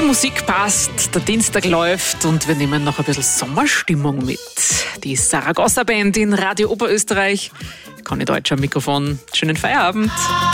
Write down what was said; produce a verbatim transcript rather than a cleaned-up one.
Musik passt, der Dienstag läuft und wir nehmen noch ein bisschen Sommerstimmung mit. Die Saragossa Band in Radio Oberösterreich. Conny Deutsch am Mikrofon. Schönen Feierabend.